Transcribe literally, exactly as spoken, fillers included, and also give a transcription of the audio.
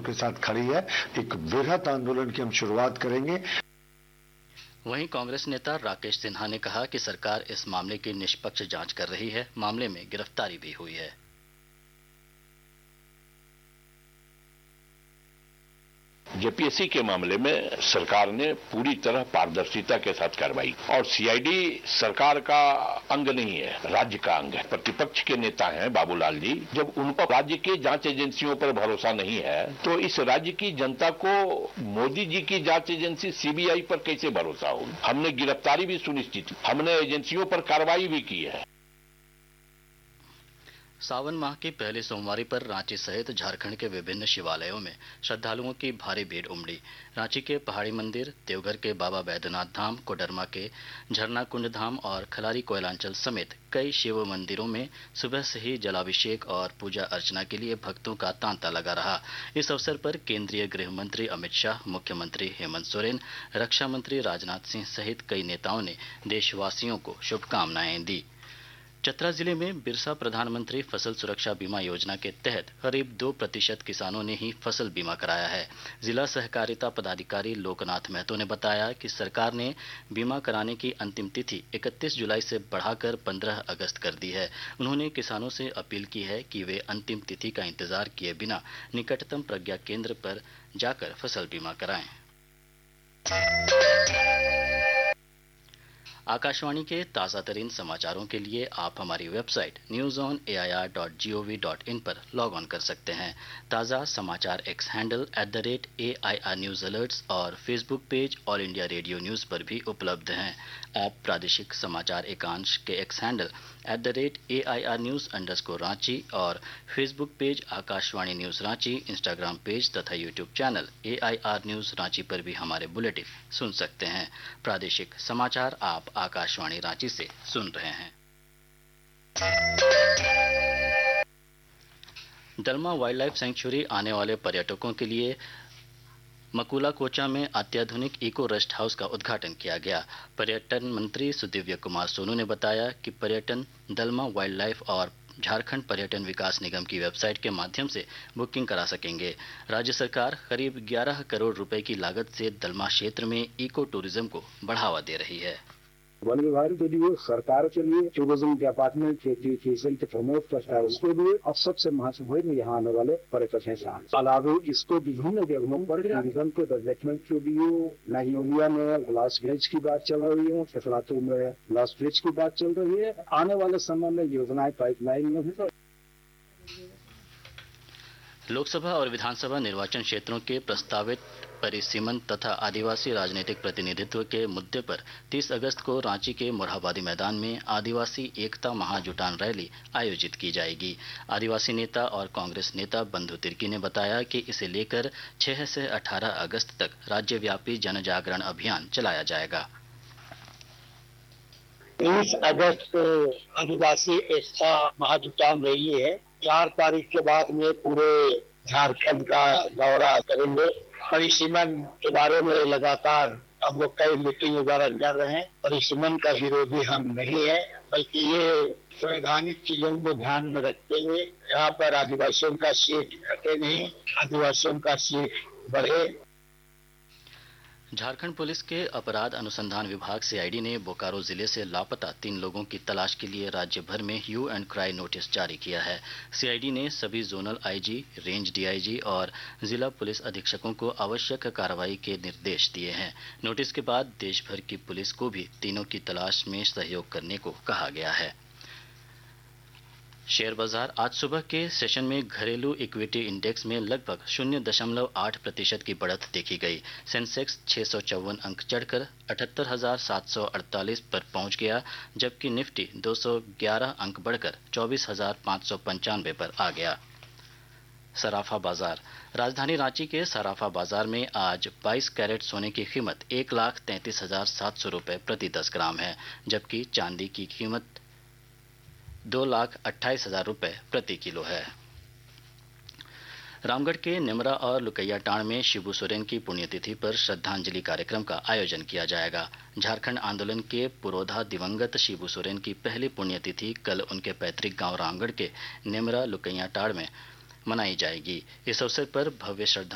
के साथ खड़ी है। एक वृहद आंदोलन की हम शुरुआत करेंगे। वहीं कांग्रेस नेता राकेश सिन्हा ने कहा कि सरकार इस मामले की निष्पक्ष जांच कर रही है। मामले में गिरफ्तारी भी हुई है। जेपीएससी के मामले में सरकार ने पूरी तरह पारदर्शिता के साथ कार्रवाई, और सीआईडी सरकार का अंग नहीं है, राज्य का अंग है। प्रतिपक्ष के नेता हैं बाबूलाल जी, जब उनको राज्य की जांच एजेंसियों पर भरोसा नहीं है तो इस राज्य की जनता को मोदी जी की जांच एजेंसी सीबीआई पर कैसे भरोसा होगी। हमने गिरफ्तारी भी सुनिश्चित, हमने एजेंसियों पर कार्रवाई भी की है। सावन माह की पहली सोमवारी पर रांची सहित झारखंड के विभिन्न शिवालयों में श्रद्धालुओं की भारी भीड़ उमड़ी। रांची के पहाड़ी मंदिर, देवघर के बाबा बैद्यनाथ धाम, कोडरमा के झरना कुंड धाम और खलारी कोयलांचल समेत कई शिव मंदिरों में सुबह से ही जलाभिषेक और पूजा अर्चना के लिए भक्तों का तांता लगा रहा। इस अवसर पर केंद्रीय गृह मंत्री अमित शाह, मुख्यमंत्री हेमंत सोरेन, रक्षा मंत्री राजनाथ सिंह सहित कई नेताओं ने देशवासियों को शुभकामनाएं दी। चतरा जिले में बिरसा प्रधानमंत्री फसल सुरक्षा बीमा योजना के तहत करीब दो प्रतिशत किसानों ने ही फसल बीमा कराया है। जिला सहकारिता पदाधिकारी लोकनाथ महतो ने बताया कि सरकार ने बीमा कराने की अंतिम तिथि इकतीस जुलाई से बढ़ाकर पंद्रह अगस्त कर दी है। उन्होंने किसानों से अपील की है कि वे अंतिम तिथि का इंतजार किए बिना निकटतम प्रज्ञा केंद्र पर जाकर फसल बीमा कराएं। आकाशवाणी के ताज़ा तरीन समाचारों के लिए आप हमारी website news on A I R dot G O V dot in पर लॉग ऑन कर सकते हैं। ताज़ा समाचार x handle at the rate A I R news alerts और Facebook page all India radio news पर भी उपलब्ध हैं। आप प्रादेशिक समाचार एकांश के x handle at the rate A I R news underscore Ranchi और Facebook page Akashvani news Ranchi, Instagram page तथा YouTube channel A I R news Ranchi पर भी हमारे बुलेटिन सुन सकते हैं। प्रादेशिक समाचार आप आकाशवाणी रांची से सुन रहे हैं। दलमा वाइल्ड लाइफ सेंचुरी आने वाले पर्यटकों के लिए मकुला कोचा में अत्याधुनिक इको रेस्ट हाउस का उद्घाटन किया गया। पर्यटन मंत्री सुदिव्य कुमार सोनू ने बताया कि पर्यटन दलमा वाइल्ड लाइफ और झारखंड पर्यटन विकास निगम की वेबसाइट के माध्यम से बुकिंग करा सकेंगे। राज्य सरकार करीब ग्यारह करोड़ रुपए की लागत से दलमा क्षेत्र में इको टूरिज्म को बढ़ावा दे रही है। वन विभाग के लिए, सरकार के लिए, टूरिज्म डिपार्टमेंट के के प्रमोट करता है, उसके लिए और सबसे महत्वपूर्ण यहाँ आने वाले पर्यटक हैं। अलावे इसको विभिन्न जगहों पर टूरिज्म के डेवलपमेंट के लिए नाइयोलिया में ग्लास ब्रिज की बात चल रही है, चतरातू में ग्लास ब्रिज की बात चल रही है। आने वाले समय में योजनाएं पाइपलाइन में भी। लोकसभा और विधानसभा निर्वाचन क्षेत्रों के प्रस्तावित परिसीमन तथा आदिवासी राजनीतिक प्रतिनिधित्व के मुद्दे पर तीस अगस्त को रांची के मोरहाबादी मैदान में आदिवासी एकता महाजुटान रैली आयोजित की जाएगी। आदिवासी नेता और कांग्रेस नेता बंधु तिर्की ने बताया कि इसे लेकर छह से अठारह अगस्त तक राज्यव्यापी जन जागरण अभियान चलाया जाएगा। तीस अगस्त को आदिवासी एकता महाजुटान रैली है। चार तारीख के बाद में पूरे झारखंड का दौरा करेंगे। परिसीमन के बारे में लगातार हम लोग कई मीटिंग वगैरह कर रहे हैं। परिसीमन का विरोधी हम नहीं है, बल्कि ये संवैधानिक चीजों को ध्यान में रखते हुए यहाँ पर आदिवासियों का सीट घटे नहीं, आदिवासियों का सीट बढ़े। झारखंड पुलिस के अपराध अनुसंधान विभाग सीआईडी ने बोकारो जिले से लापता तीन लोगों की तलाश के लिए राज्य भर में ह्यू एंड क्राई नोटिस जारी किया है। सीआईडी ने सभी जोनल आईजी, रेंज डीआईजी और जिला पुलिस अधीक्षकों को आवश्यक कार्रवाई के निर्देश दिए हैं। नोटिस के बाद देश भर की पुलिस को भी तीनों की तलाश में सहयोग करने को कहा गया है। शेयर बाजार आज सुबह के सेशन में घरेलू इक्विटी इंडेक्स में लगभग शून्य दशमलव आठ प्रतिशत की बढ़त देखी गई। सेंसेक्स छह सौ चौवन अंक चढ़कर अठहत्तर हजार सात सौ अड़तालीस पर पहुंच गया, जबकि निफ्टी दो सौ ग्यारह अंक बढ़कर चौबीस हजार पाँच सौ पंचानवे पर आ गया। सराफा बाजार राजधानी रांची के सराफा बाजार में आज बाईस कैरेट सोने की कीमत एक लाख तैंतीस हजार सात सौ रुपए प्रति दस ग्राम है, जबकि चांदी की कीमत दो लाख अट्ठाईस हजार रुपए प्रति किलो है। रामगढ़ के निमरा और लुकैयाटांड़ में शिबू सोरेन की पुण्यतिथि पर श्रद्धांजलि कार्यक्रम का आयोजन किया जाएगा। झारखंड आंदोलन के पुरोधा दिवंगत शिबू सोरेन की पहली पुण्यतिथि कल उनके पैतृक गांव रामगढ़ के निमरा लुकैयाटांड़ में मनाई जाएगी। इस अवसर पर भव्य श्रद्धा